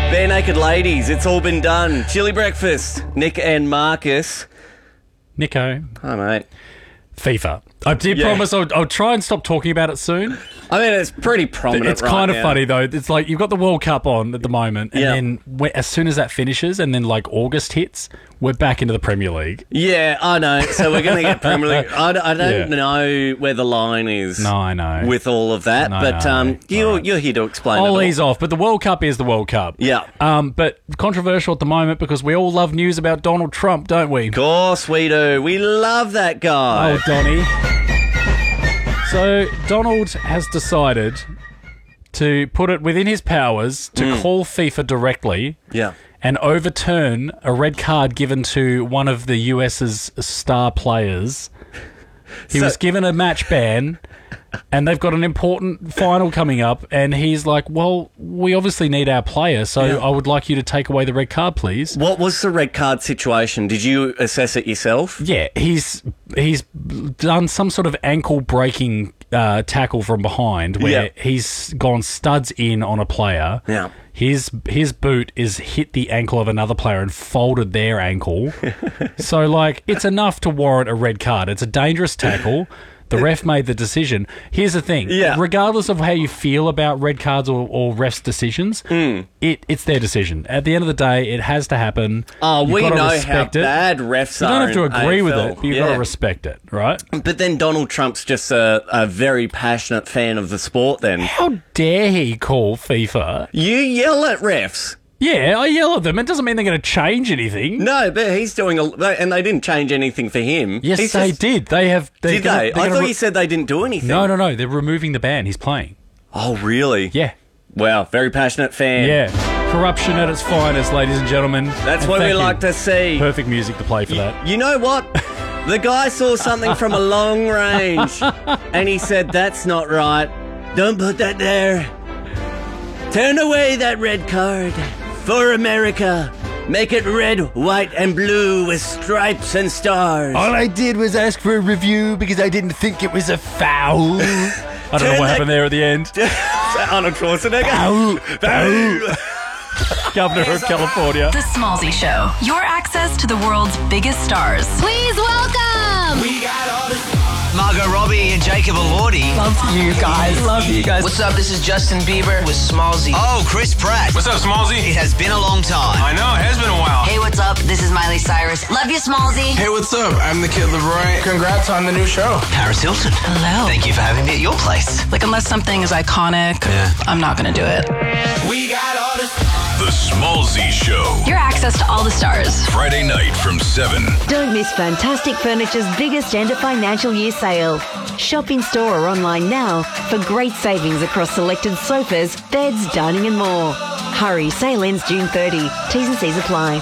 Bare Naked Ladies, it's all been done. Chili breakfast. Nick and Marcus. Nico. Hi, mate. FIFA. I did promise I'll try and stop talking about it soon. I mean, it's pretty prominent. It's kind of funny, though. It's like you've got the World Cup on at the moment, and then as soon as that finishes and then like August hits, we're back into the Premier League. Yeah, I know. So we're going to get Premier League. I don't know where the line is. No, I know. With all of that. You're here to explain it. I'll ease off, but the World Cup is the World Cup. Yeah. But controversial at the moment because we all love news about Donald Trump, don't we? Of course we do. We love that guy. Oh, Donnie. So Donald has decided to put it within his powers to call FIFA directly and overturn a red card given to one of the US's star players. He was given a match ban and they've got an important final coming up and he's like, well, we obviously need our player, so I would like you to take away the red card, please. What was the red card situation? Did you assess it yourself? Yeah, he's done some sort of ankle-breaking tackle from behind where he's gone studs in on a player. Yeah. His boot is hit the ankle of another player and folded their ankle. So, like, it's enough to warrant a red card. It's a dangerous tackle. The ref made the decision. Here's the thing. Yeah. Regardless of how you feel about red cards or refs' decisions, it's their decision. At the end of the day, it has to happen. Oh, we know how bad refs are. You don't have to agree with it, but you've got to respect it, right? But then Donald Trump's just a very passionate fan of the sport then. How dare he call FIFA? You yell at refs. Yeah, I yell at them. It doesn't mean they're going to change anything. No, but he's doing and they didn't change anything for him. Yes, they did. Did they? I thought you said they didn't do anything. No. They're removing the ban. He's playing. Oh, really? Yeah. Wow, very passionate fan. Yeah. Corruption at its finest, ladies and gentlemen. That's what we like to see. Perfect music to play for that. You know what? The guy saw something from a long range and he said, that's not right. Don't put that there. Turn away that red card. For America, make it red, white, and blue with stripes and stars. All I did was ask for a review because I didn't think it was a foul. I don't know what happened there at the end. Arnold Schwarzenegger. Foul. Governor of California. The Smallzy Show. Your access to the world's biggest stars. Please welcome. We got all the Margot Robbie and Jacob Elordi. Love you guys. What's up? This is Justin Bieber with Smallzy. Oh, Chris Pratt. What's up, Smallzy? It has been a long time. I know, it has been a while. Hey, what's up? This is Miley Cyrus. Love you, Smallzy. Hey, what's up? I'm the Kid LeRoy. Congrats on the new show. Paris Hilton. Hello. Thank you for having me at your place. Like, unless something is iconic, I'm not going to do it. We got all the... The Smallzy Show. Your access to all the stars. Friday night from 7. Don't miss Fantastic Furniture's biggest end of financial year sale. Shop in store or online now for great savings across selected sofas, beds, dining and more. Hurry, sale ends June 30. T's and C's apply.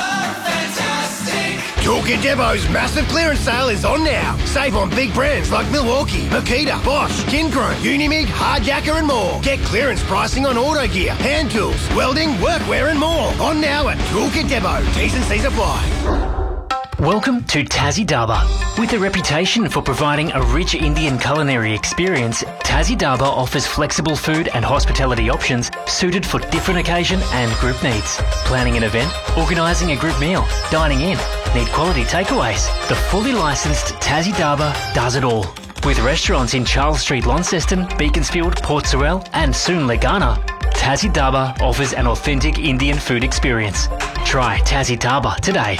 Toolkit Depot's massive clearance sale is on now. Save on big brands like Milwaukee, Makita, Bosch, Kincron, Unimig, Hardjacker and more. Get clearance pricing on auto gear, hand tools, welding, workwear and more. On now at Toolkit Depot. T's and C's apply. Welcome to Tassie Daba. With a reputation for providing a rich Indian culinary experience, Tassie Daba offers flexible food and hospitality options suited for different occasion and group needs. Planning an event, organising a group meal, dining in, need quality takeaways. The fully licensed Tassie Daba does it all. With restaurants in Charles Street, Launceston, Beaconsfield, Port Sorell and soon Legana, Tassie Daba offers an authentic Indian food experience. Try Tassie Daba today.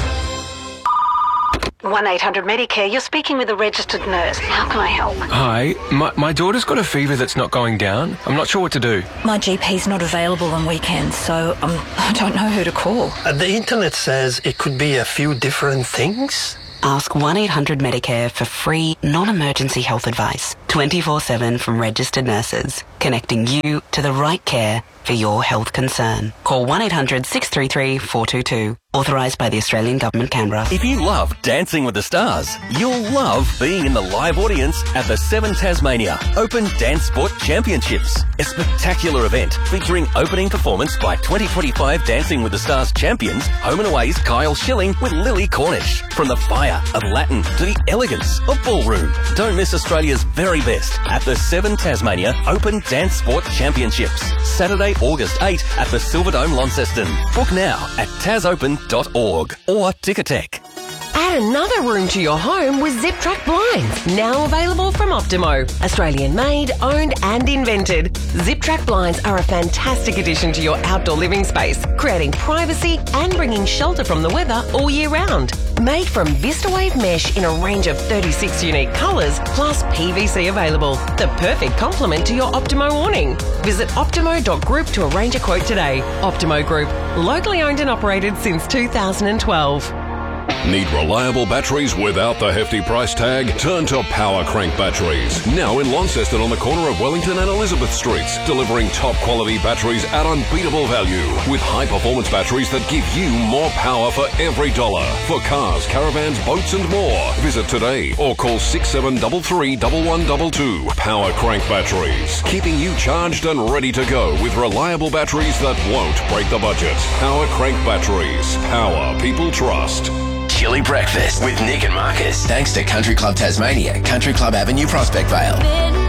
1-800-MEDICARE, you're speaking with a registered nurse. How can I help? Hi, my daughter's got a fever that's not going down. I'm not sure what to do. My GP's not available on weekends, so I don't know who to call. The internet says it could be a few different things. Ask 1-800-MEDICARE for free, non-emergency health advice, 24/7 from registered nurses, connecting you to the right care for your health concern. Call 1-800-633-422. Authorised by the Australian Government, Canberra. If you love Dancing with the Stars, you'll love being in the live audience at the 7 Tasmania Open Dance Sport Championships. A spectacular event featuring opening performance by 2025 Dancing with the Stars champions, Home and Away's Kyle Schilling with Lily Cornish. From the fire of Latin to the elegance of ballroom. Don't miss Australia's very very best at the 7 Tasmania Open Dance Sport Championships. Saturday, August 8 at the Silverdome, Launceston. Book now at tasopen.org or Ticketek. Add another room to your home with Zip Track Blinds, now available from Optimo. Australian made, owned and invented. Zip Track Blinds are a fantastic addition to your outdoor living space, creating privacy and bringing shelter from the weather all year round. Made from VistaWave mesh in a range of 36 unique colours, plus PVC available. The perfect complement to your Optimo awning. Visit optimo.group to arrange a quote today. Optimo Group, locally owned and operated since 2012. Need reliable batteries without the hefty price tag? Turn to Power Crank Batteries. Now in Launceston on the corner of Wellington and Elizabeth Streets, delivering top quality batteries at unbeatable value with high performance batteries that give you more power for every dollar. For cars, caravans, boats and more. Visit today or call 6733 1122. Power Crank Batteries. Keeping you charged and ready to go with reliable batteries that won't break the budget. Power Crank Batteries. Power people trust. Chili breakfast with Nick and Marcus. Thanks to Country Club Tasmania, Country Club Avenue, Prospect Vale.